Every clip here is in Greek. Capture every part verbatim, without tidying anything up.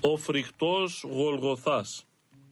Ο φρικτός Γολγοθάς.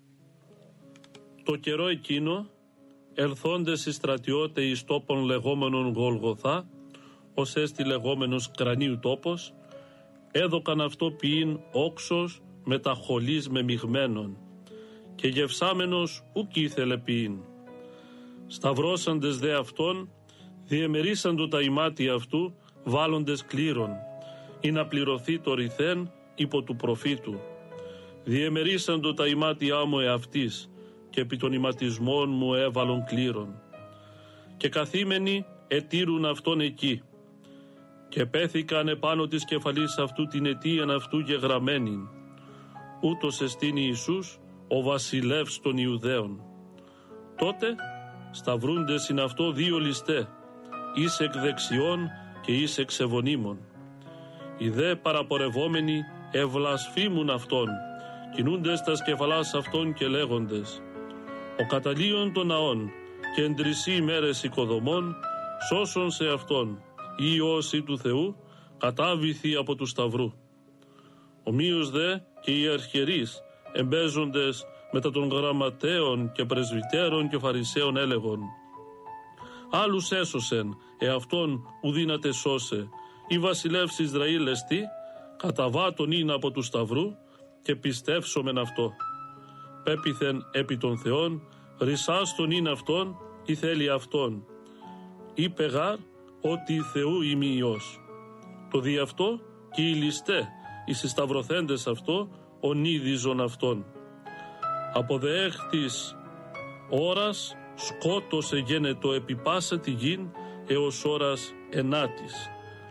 Το καιρό εκείνο, ελθόντες οι στρατιώτε εις τόπον λεγόμενον Γολγοθά, ως έστι λεγόμενος κρανίου τόπος, έδωκαν αυτό ποιήν όξος με τα χολής μεμιγμένων, και γευσάμενος ουκ ήθελε ποιήν. Σταυρώσαντες δε αυτόν, διεμερίσαντο τα ημάτια αυτού, βάλλοντες κλήρων, ή να πληρωθεί το ρηθέν υπό του προφήτου. Διεμερίσαντο τα ημάτια μου εαυτής, και επί των ηματισμών μου έβαλον κλήρων. Και καθήμενοι ετήρουν αυτόν εκεί, και πέθηκαν επάνω της κεφαλής αυτού την αιτίαν αυτού γεγραμμένην. Ούτως εστίν Ιησούς, ο βασιλεύς των Ιουδαίων. Τότε σταυρούντες είναι αυτό δύο ληστέ, εις εκ δεξιών και εις εξ ευωνίμων. Οι δε παραπορευόμενοι ευλασφήμουν αυτόν, κινούντες τα σκεφαλάς αυτών και λέγοντες: ο καταλύων των ναών και εν τρισί ημέρες οικοδομών, σώσον σε αυτόν, Υιός ή του Θεού, κατάβηθη από του σταυρού. Ομοίως δε και οι αρχιερείς, εμπέζοντες μετά των γραμματέων και πρεσβυτέρων και φαρισαίων, έλεγον: άλλους έσωσεν, εαυτόν ουδύνατε σώσε, η βασιλεύς Ισραήλ εστί, καταβάτων είναι από του σταυρού, και πιστεύσομεν αυτό. Πέπιθεν επί των Θεών, ρισάστον είναι αυτόν, ή θέλει αυτόν. Είπε γάρ ότι Θεού είμαι Υιός. Το δι' αυτό και οι ληστέ, οι συσταυρωθέντες αυτό, ονίδιζον αυτόν. Από δεέχτης ώρας σκότωσε γένετο επί πάσα τη γην έως ώρας ενάτης.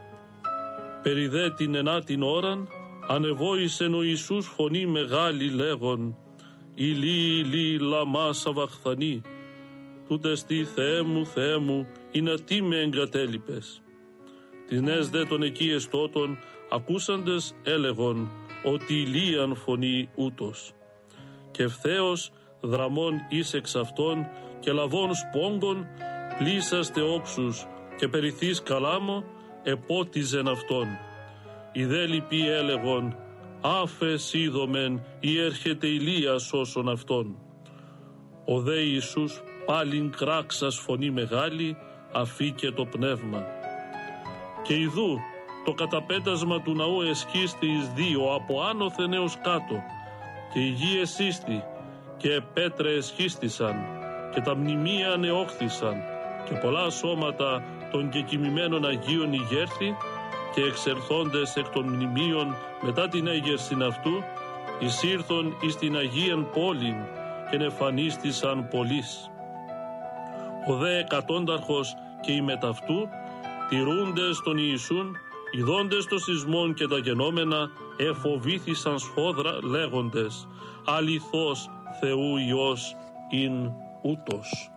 Περί δε την ενάτην ώραν ανεβόησεν ο Ιησούς φωνή μεγάλη λέγον: Ηλί, ηλί, λαμά σαβαχθανή, τούτες τι Θεέ μου, Θεέ μου, είναι τι με εγκατέλειπες. Τις νες δε των εκεί εστώτων ακούσαντες έλεγον ότι ηλίαν φωνή ούτως. Και ευθέως δραμών εις εξ αυτών και λαβών σπόγκων πλήσαστε όξους και περιθείς καλάμο επότιζεν αυτόν. Οι δε λοιποί έλεγον: άφες είδομεν ή έρχεται Ηλίας όσον αυτόν. Ο δε Ιησούς πάλιν κράξας φωνή μεγάλη αφήκε το πνεύμα. Και ιδού το καταπέτασμα του ναού εσχίστη εις δύο από άνωθεν έως κάτω, και η γη εσύστη και πέτρα εσχίστησαν και τα μνημεία ανεόχθησαν και πολλά σώματα των κεκοιμημένων Αγίων ηγέρθη, και εξερθόντες εκ των μνημείων μετά την έγερσιν αυτού εισήρθον εις την Αγίαν πόλην και νεφανίστησαν πολλοίς. Ο δε εκατόνταρχος και οι μεταυτού τηρούντες τον Ιησούν, ειδώντες το σεισμόν και τα γενόμενα, εφοβήθησαν σφόδρα λέγοντες: αληθώς Θεού Υιός ειν ούτως.